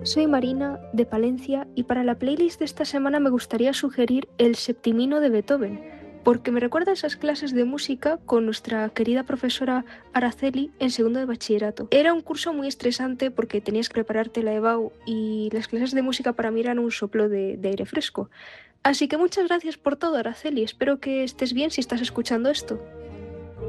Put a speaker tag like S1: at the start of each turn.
S1: Soy Marina, de Palencia, y para la playlist de esta semana me gustaría sugerir El Septimino de Beethoven, porque me recuerda a esas clases de música con nuestra querida profesora Araceli en segundo de bachillerato. Era un curso muy estresante porque tenías que prepararte la EBAU y las clases de música para mí eran un soplo de aire fresco. Así que muchas gracias por todo, Araceli. Espero que estés bien si estás escuchando esto.